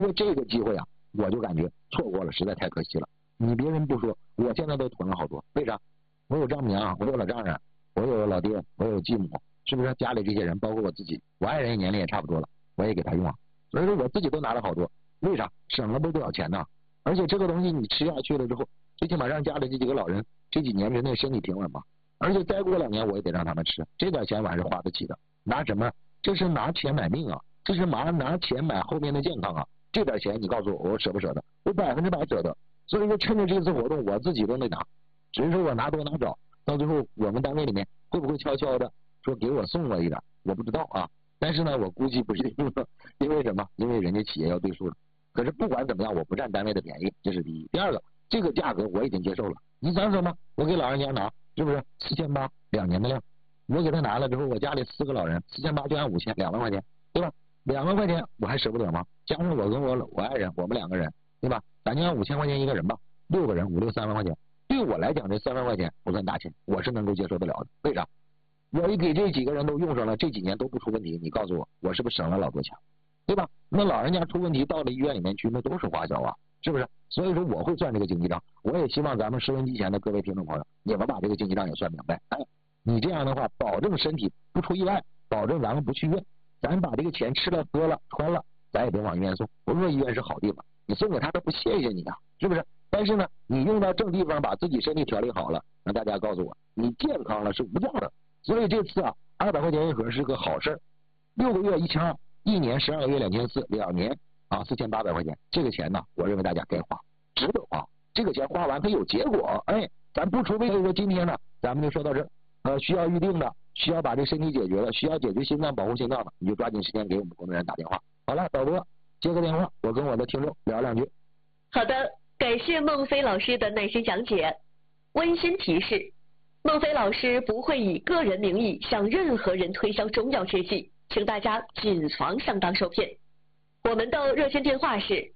因为这个机会啊，我就感觉错过了，实在太可惜了。你别人不说，我现在都囤了好多，为啥？我有丈母娘，我有老丈人，我有老爹，我有继母，是不是？家里这些人，包括我自己，我爱人也年龄也差不多了，我也给他用啊。所以说我自己都拿了好多，为啥？省了不少钱呢。而且这个东西你吃下去了之后，最起码让家里这几个老人这几年之内身体平稳嘛。而且再过2年我也得让他们吃，这点钱我还是花得起的。拿什么？这是拿钱买命啊，这是拿钱买后面的健康啊。这点钱你告诉我，我舍不舍得？我100%舍得。所以说趁着这次活动，我自己都没拿，只是说我拿多拿少，到最后我们单位里面会不会悄悄的说给我送了一点，我不知道啊。但是呢，我估计不是因为什么？因为人家企业要对数的。可是不管怎么样，我不占单位的便宜，这是第一。第二个，这个价格我已经接受了。你想什么？我给老人家拿，是不是4800，2年的量？我给他拿了之后，我家里4个老人，4800就按5000，2万块钱，对吧？2万块钱我还舍不得吗？加上我跟我爱人，我们2个人，对吧？咱就按5000块钱一个人吧，6个人5、6、3万块钱。对我来讲，这3万块钱不算大钱，我是能够接受得了的。为啥？我一给这几个人都用上了，这几年都不出问题，你告诉我，我是不是省了老多钱？对吧？那老人家出问题到了医院里面去，那都是花销啊，是不是？所以说我会算这个经济账，我也希望咱们收音机前的各位听众朋友，你们把这个经济账也算明白。哎，你这样的话，保证身体不出意外，保证咱们不去医院，咱把这个钱吃了喝了穿了，咱也别往医院送。不是说医院是好地方，你送给他都不谢谢你啊，是不是？但是呢，你用到正地方，把自己身体调理好了，让大家告诉我，你健康了是无价的。所以这次啊，200块钱一盒是个好事，6个月1200，1年12个月2400，2年啊4800块钱，这个钱呢，我认为大家该花，值得花。这个钱花完它有结果，哎，咱不出为说今天呢，咱们就说到这儿。需要预定的，需要把这身体解决的，需要解决心脏保护心脏的，你就抓紧时间给我们工作人员打电话。好了，导播接个电话，我跟我的听众聊2句。 好的，感谢孟非老师的耐心讲解。温馨提示：孟非老师不会以个人名义向任何人推销中药制剂，请大家谨防上当受骗。我们的热线电话是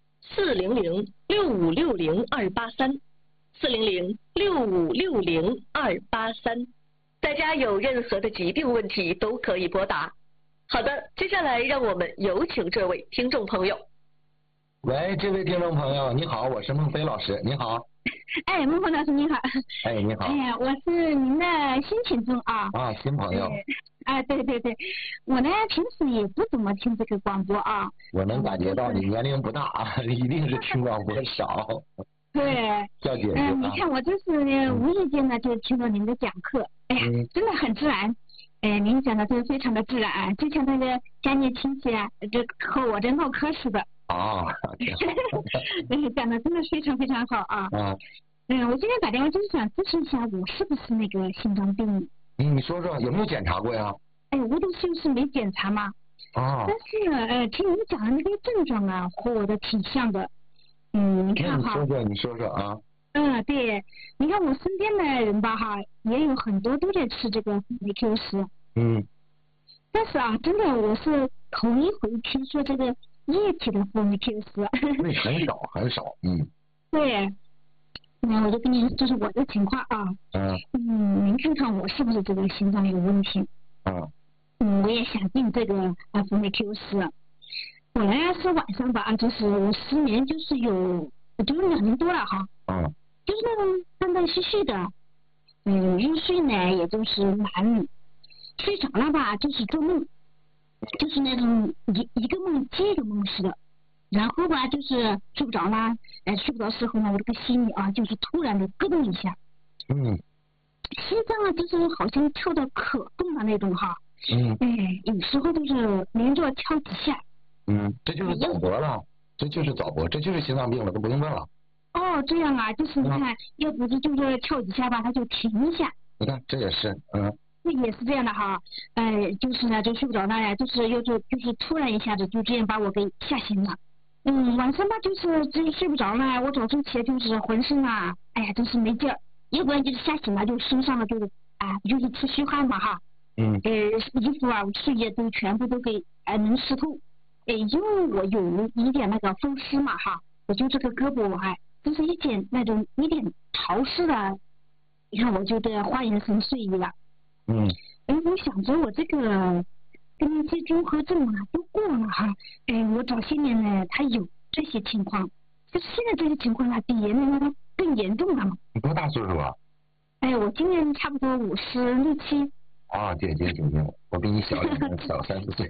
400-6560-283，400-6560-283，大家有任何的疾病问题都可以拨打。好的，接下来让我们有请这位听众朋友。 喂，这位听众朋友，你好，我是孟非老师，你好。 哎，孟非老师你好。 哎，你好。 哎呀，我是您的新听众啊。 啊，新朋友。 哎，对对对，我呢平时也不怎么听这个广播啊。 我能感觉到你年龄不大啊，一定是听广播少。 对。 叫姐姐。 你看我这是无意间呢就听到您的讲课，哎呀，真的很自然。哎，您讲的真的非常的自然，就像那个家里亲戚啊，这和我这唠嗑似的。 啊， 讲的真的非常非常好啊。我今天打电话就是想咨询一下，我是不是那个心脏病？ 你说说有没有检查过呀？ 哎，我都就是没检查嘛。 啊。 但是听您讲的那个症状啊，和我的挺像的。你看哈。 你说说啊。 对，你看我身边的人吧哈，也有很多都在吃这个维 Q 十。但是啊，真的我是头一回听说这个液体的福维 Q 十。 对，很少很少。 对。我就跟您说说我的情况啊。您看看我是不是这个心脏有问题？我也想订这个福维 Q 十。本来是晚上吧，就是我失眠，就是就是2年多了哈。就是那种断断续续的。入睡呢，也就是难。睡着了吧，就是做梦，就是那种一个梦接一个梦似的。然后吧，就是睡不着啦，睡不着时候呢，我这个心里啊，就是突然的咯噔一下。心脏啊，就是好像跳得可动的那种哈。有时候都是连着跳几下。 这就是早搏了，这就是早搏，这就是心脏病了，都不用问了。 哦，这样啊，就是你看，要不是就是跳几下吧，它就停一下。 你看，这也是， 也是这样的哈，就是呢，就睡不着了呀，就是就是突然一下子就这样把我给吓醒了。晚上吧，就是自己睡不着了，我早上起来就是浑身啊，哎呀，真是没劲儿，要不然就是吓醒了，就身上了就是就是出虚汗嘛哈。衣服啊、睡衣都全部都给能湿透。因为我有一点那个风湿嘛哈，我就这个胳膊就是一点潮湿的，你看我就得换一身睡衣了。我想着我这个更年期综合症啊都过了哈。我早些年呢，他有这些情况，就是现在这些情况啊，比原来他更严重了嘛。 你多大岁数啊？ 我今年差不多56、57。 啊，姐，我比你小2年，小3、4岁。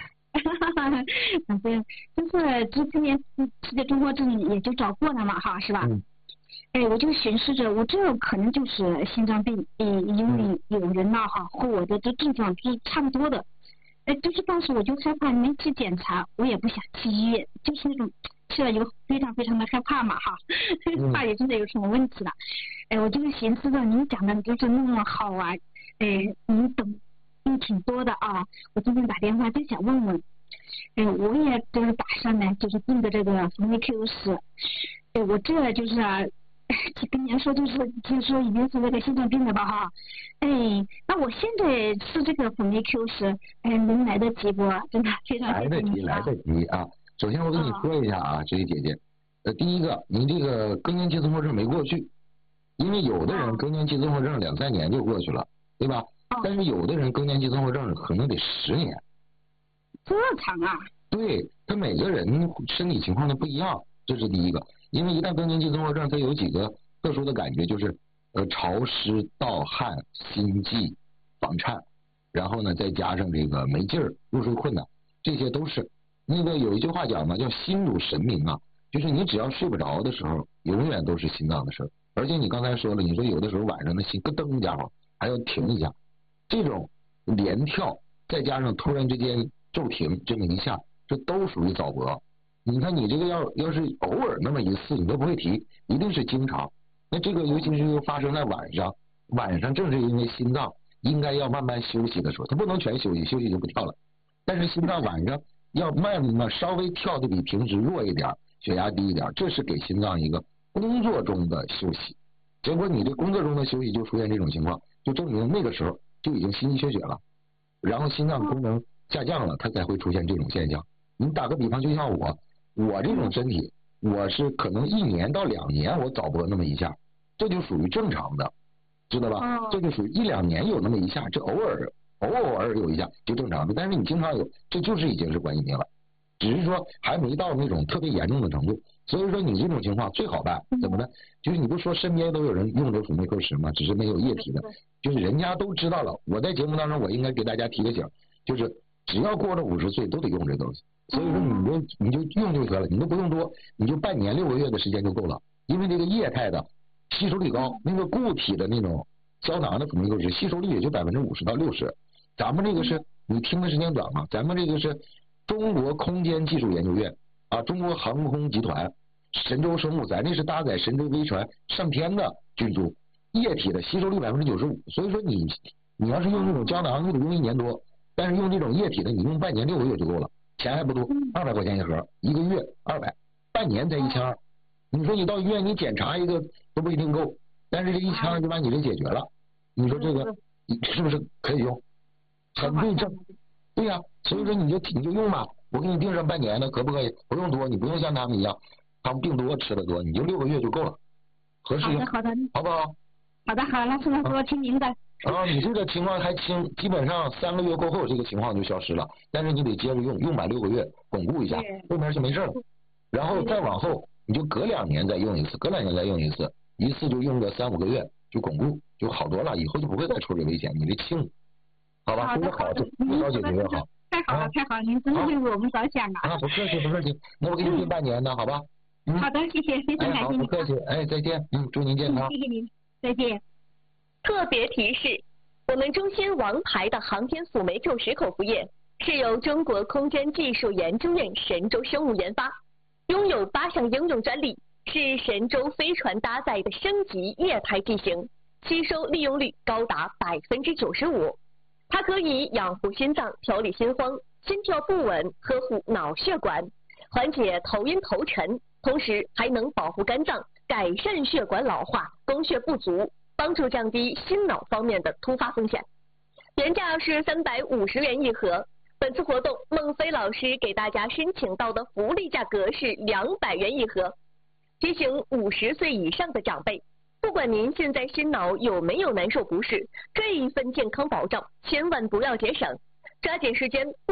对，就是今年世界综合症也就找过了嘛哈，是吧？我就寻思着，我这可能就是心脏病，因为有人呐哈和我的这症状是差不多的。就是当时我就害怕没去检查，我也不想去医院，就是那种去了以后非常非常的害怕嘛哈，怕也真的有什么问题了。我就寻思着您讲的就是那么好玩，您懂挺多的啊。我今天打电话就想问问，我也就是打算呢，就是定的这个冯美 Q10。我这就是啊，跟您说就是听说已经是这个心脏病了吧哈。那我现在吃这个冯美 Q10，能来得及不？真的非常来得及啊！首先我跟你说一下啊，这位姐姐，第一个，你这个更年期综合症没过去，因为有的人更年期综合症2、3年就过去了，对吧？但是有的人更年期综合症可能得10年。 这长啊？ 对，他每个人身体情况都不一样，这是第一个。因为一旦更年期综合症，它有几个特殊的感觉，就是潮湿、盗汗、心悸、房颤，然后呢再加上这个没劲儿、入睡困难，这些都是。那个有一句话讲嘛，叫心主神明啊，就是你只要睡不着的时候，永远都是心脏的事儿。而且你刚才说了，你说有的时候晚上的心咯噔一下还要停一下，这种连跳再加上突然之间骤停这么一下，这都属于早搏。你看你这个要是偶尔那么一次你都不会提，一定是经常。那这个尤其是又发生在晚上，晚上正是因为心脏应该要慢慢休息的时候，它不能全休息，休息就不跳了。但是心脏晚上要稍微跳的比平时弱一点，血压低一点，这是给心脏一个工作中的休息。结果你这工作中的休息就出现这种情况，就证明那个时候就已经心肌缺血了，然后心脏功能下降了，它才会出现这种现象。你打个比方，就像我这种身体，我是可能1年到2年我早搏那么一下，这就属于正常的，知道吧？这就属于1、2年有那么一下，这偶尔有一下就正常的。但是你经常有，这就是已经是冠心病了，只是说还没到那种特别严重的程度。所以说你这种情况最好办怎么呢？就是你不说身边都有人用这冯美 Q10吗？只是没有液体的，就是人家都知道了。我在节目当中我应该给大家提个醒，就是只要过了50岁都得用这东西。所以说你就用就得了，你都不用多，你就半年6个月的时间就够了。因为这个液态的吸收率高，那个固体的那种胶囊的冯美 Q10吸收率也就50%到60%。咱们这个是你听的时间短嘛？咱们这个是中国空间技术研究院啊，中国航空集团、神舟生物，咱这是搭载神舟飞船上天的军猪，液体的吸收率95%。所以说你要是用那种胶囊，你得用1年多，但是用这种液体的，你用半年6个月就够了。钱还不多，200块钱一盒，1个月200，半年才1200。你说你到医院你检查一个都不一定够，但是这1200就把你这解决了。你说这个是不是可以用？很对症。对呀，所以说你就用吧，我给你定上半年的，可不可以？不用多，你不用像他们一样，他们病多吃的多，你就6个月就够了，合适用。 好的， 好不好？ 好的，老师我听您的。 你这个情况还轻，基本上3个月过后这个情况就消失了，但是你得接着用满6个月，巩固一下，后面就没事了。然后再往后你就隔2年再用一次，隔2年再用一次，一次就用个3、5个月就巩固，就好多了，以后就不会再出这危险，你这轻，好吧？这个好，越早解决越好。 太好了，您真的为我们着想啊！ 不客气，那我给你定半年的，好吧？ 好的，谢谢，非常感谢您。 不客气，再见，祝您健康。 谢谢您，再见。 特别提示：我们中心王牌的航天辅酶 Q10口服液是由中国空间技术研究院神舟生物研发，拥有8项应用专利，是神舟飞船搭载的升级液态剂型，吸收利用率高达95%。它可以养护心脏、调理心慌、心跳不稳、呵护脑血管，缓解头晕头沉，同时还能保护肝脏，改善血管老化、供血不足，帮助降低心脑方面的突发风险。原价是350元一盒，本次活动孟非老师给大家申请到的福利价格是200元一盒。提醒50岁以上的长辈，不管您现在心脑有没有难受不适，这一份健康保障千万不要节省，抓紧时间。